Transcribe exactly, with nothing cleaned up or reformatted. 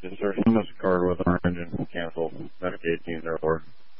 Yes, sir. This card with our engine cancel. Medicaid team, therefore.